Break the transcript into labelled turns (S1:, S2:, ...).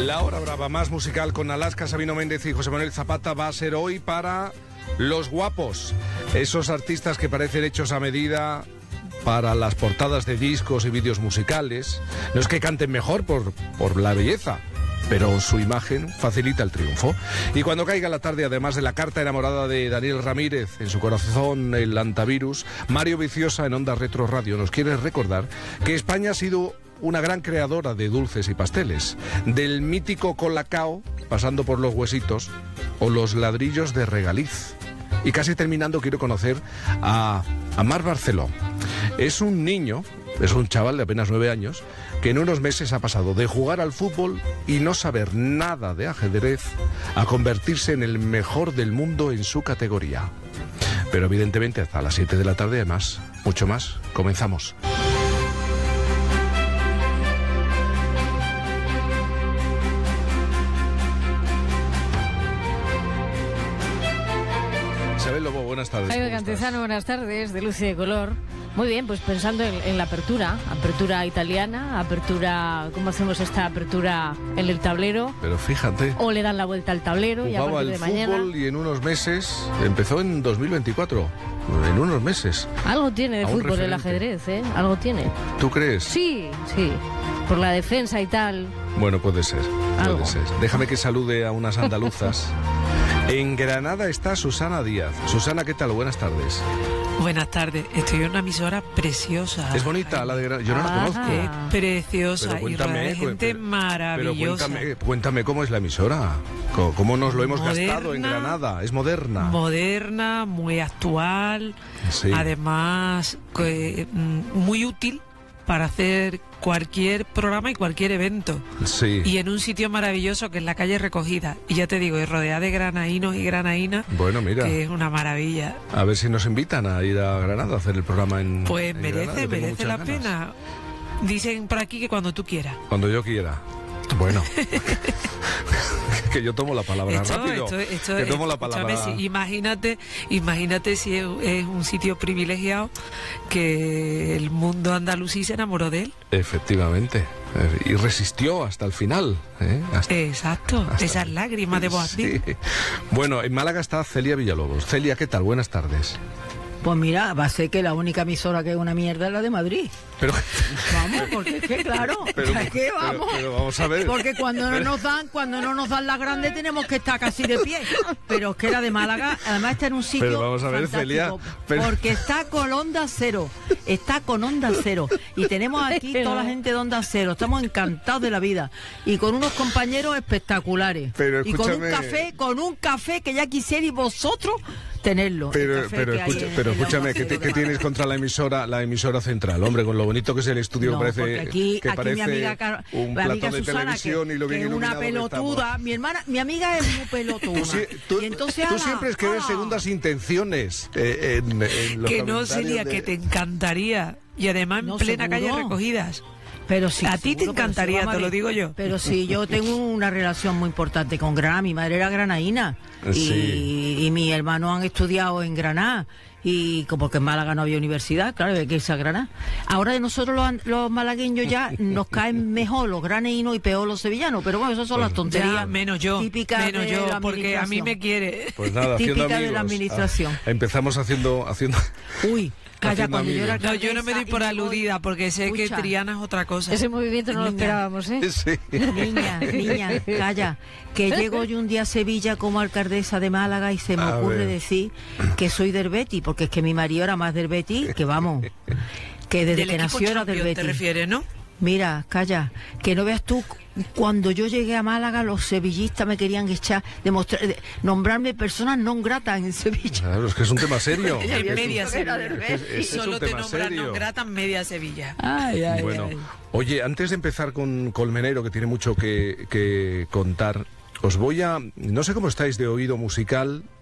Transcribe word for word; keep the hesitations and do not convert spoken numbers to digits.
S1: La hora brava más musical con Alaska, Sabino Méndez y José Manuel Zapata va a ser hoy para los guapos. Esos artistas que parecen hechos a medida para las portadas de discos y vídeos musicales. No es que canten mejor por, por la belleza, pero su imagen facilita el triunfo. Y cuando caiga la tarde, además de la carta enamorada de Daniel Ramírez, en su corazón el antivirus, Mario Viciosa en Onda Retro Radio nos quiere recordar que España ha sido una gran creadora de dulces y pasteles, del mítico colacao, pasando por los huesitos, o los ladrillos de regaliz. Y casi terminando quiero conocer a, a Marc Barceló. Es un niño, es un chaval de apenas nueve años, que en unos meses ha pasado de jugar al fútbol y no saber nada de ajedrez a convertirse en el mejor del mundo en su categoría. Pero evidentemente hasta las siete de la tarde, además, mucho más. Comenzamos. Isabel Lobo, buenas tardes.
S2: Jaime Cantizano, buenas tardes, de Luz y de Color. Muy bien, pues pensando en, en la apertura, apertura italiana, apertura, ¿cómo hacemos esta apertura en el tablero?
S1: Pero fíjate.
S2: O le dan la vuelta al tablero y a partir de mañana.
S1: Jugaba al fútbol y en unos meses, empezó en dos mil veinticuatro, en unos meses.
S2: Algo tiene de fútbol el ajedrez, ¿eh? Algo tiene.
S1: ¿Tú crees?
S2: Sí, sí, por la defensa y tal.
S1: Bueno, puede ser,
S2: Algo.
S1: puede ser. Déjame que salude a unas andaluzas. En Granada está Susana Díaz. Susana, ¿qué tal? Buenas tardes.
S3: Buenas tardes. Estoy en una emisora preciosa.
S1: Es bonita la de Granada. Yo no la conozco.
S3: Es preciosa.
S1: Pero cuéntame,
S3: y rodeada de gente
S1: pero,
S3: maravillosa.
S1: Pero cuéntame, cuéntame cómo es la emisora. ¿Cómo, cómo nos lo hemos
S3: moderna,
S1: gastado en Granada? Es moderna.
S3: Moderna, muy actual.
S1: Sí.
S3: Además, que, muy útil para hacer cualquier programa y cualquier evento.
S1: Sí.
S3: Y en un sitio maravilloso que es la calle Recogida. Y ya te digo, es rodeada de granaínos y granainas.
S1: Bueno, mira.
S3: Que es una maravilla.
S1: A ver si nos invitan a ir a Granada a hacer el programa en
S3: Pues
S1: en
S3: merece,
S1: Granada,
S3: merece la
S1: ganas.
S3: pena. Dicen por aquí que cuando tú quieras.
S1: Cuando yo quiera. Bueno. Que yo tomo la palabra
S3: Esto,
S1: rápido.
S3: esto, esto,
S1: que tomo la
S3: escúchame,
S1: palabra.
S3: si, imagínate, imagínate si es, es un sitio privilegiado que el mundo andalusí se enamoró de él.
S1: Efectivamente. Eh, Y resistió hasta el final. ¿eh? Hasta-
S3: Exacto,
S1: hasta-
S3: esas lágrimas de Boabdil.
S1: Sí. Bueno, en Málaga está Celia Villalobos. Celia, ¿qué tal? Buenas tardes.
S4: Pues mira, va a ser que la única emisora que es una mierda es la de Madrid.
S1: Pero,
S4: Vamos, porque es que claro,
S1: pero,
S4: es que
S1: pero-
S4: vamos.
S1: pero vamos a ver.
S4: Porque cuando no nos dan, cuando no nos dan las grandes tenemos que estar casi de pie. Pero es que la de Málaga, además está en un sitio
S1: Pero vamos a ver,
S4: fantástico,
S1: Celia, pero-
S4: porque está con Onda Cero, está con Onda Cero y tenemos aquí toda la gente de Onda Cero, estamos encantados de la vida y con unos compañeros espectaculares.
S1: Pero
S4: y con un
S1: escúchame.
S4: café, con un café que ya quisierais vosotros tenerlo. el
S1: Pero,
S4: café
S1: pero,
S4: que hay
S1: escucha-
S4: en-
S1: pero
S4: en la
S1: escúchame,
S4: Onda
S1: ¿qué,
S4: Cero
S1: te-
S4: de
S1: qué tienes contra la emisora la emisora central? Hombre, con lo bonito que es el estudio,
S4: No,
S1: que parece,
S4: porque aquí,
S1: que
S4: aquí
S1: parece
S4: mi amiga, Car-
S1: un
S4: la amiga
S1: plató de
S4: Susana,
S1: televisión
S4: que,
S1: y lo bien
S4: que es una
S1: iluminado que
S4: pelotuda,
S1: estamos.
S4: mi hermana, mi amiga es muy pelotuda.
S1: Tú, sie- tú-
S4: y entonces,
S1: tú
S4: ala,
S1: siempre es que ves
S4: ala.
S1: segundas intenciones eh, en, en los
S3: Que no,
S1: comentarios
S3: Celia,
S1: de-
S3: que te encantaría. Y además en
S4: No,
S3: plena
S4: seguro.
S3: calle Recogidas.
S4: Pero sí,
S3: A ti te
S4: seguro, pero
S3: encantaría,
S4: sí, vamos a
S3: te lo
S4: ver.
S3: digo yo.
S4: Pero sí, yo tengo una relación muy importante con Granada. Mi madre era granaína y,
S1: Sí.
S4: y mis hermanos han estudiado en Granada. Y como que en Málaga no había universidad, claro, hay que irse a Granada. Ahora de nosotros los, an- los malagueños ya nos caen mejor los granaínos y peor los sevillanos. Pero bueno, esas son las tonterías
S3: Ya, menos yo,
S4: típicas
S3: menos
S4: de
S3: yo,
S4: la
S3: porque a mí me
S4: administración.
S3: quiere.
S1: Pues nada, haciendo
S4: típica de
S1: amigos.
S4: la administración.
S1: Ah, empezamos haciendo haciendo
S4: Uy, calla,
S1: Haciendo
S4: cuando yo era
S3: No, yo no me doy por
S4: alcaldesa y voy-
S3: aludida, porque sé que
S4: Escucha.
S3: Triana es otra cosa.
S2: Ese movimiento no lo
S4: Niña.
S2: esperábamos, ¿eh?
S1: sí.
S4: Niña, niña, calla, que llego yo un día a Sevilla como alcaldesa de Málaga y se me
S1: A
S4: ocurre
S1: ver.
S4: decir que soy del Betis, porque es que mi marido era más del Betis, que vamos, que desde
S3: Del
S4: que
S3: equipo
S4: nació era del
S3: champion te
S4: Betis.
S3: refieres, ¿no?
S4: Mira, calla, que no veas tú, cuando yo llegué a Málaga los sevillistas me querían echar, demostrar, de- nombrarme personas non gratas en Sevilla.
S1: Claro, es que es un tema serio.
S4: Ella
S3: En
S4: había
S3: media
S4: dicho que era
S3: Sevilla.
S4: del Betis.
S1: Ese es un
S3: Solo te
S1: tema
S3: nombran
S1: serio.
S3: non gratan media Sevilla.
S4: Ay, ay,
S1: Bueno,
S4: ay.
S1: oye, antes de empezar con Colmenero, que tiene mucho que, que contar, os voy a... No sé cómo estáis de oído musical,